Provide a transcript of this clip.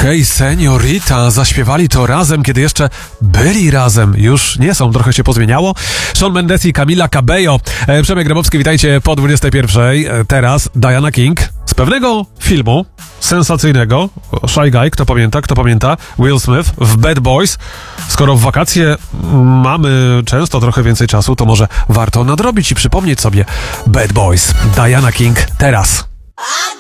Hej, Señorita, zaśpiewali to razem, kiedy jeszcze byli razem. Już nie są, trochę się pozmieniało. Shawn Mendes i Camila Cabello. Przemek Grabowski, witajcie po 21. Teraz Diana King z pewnego filmu sensacyjnego. Shy Guy, kto pamięta? Will Smith w Bad Boys. Skoro w wakacje mamy często trochę więcej czasu, to może warto nadrobić i przypomnieć sobie Bad Boys. Diana King teraz.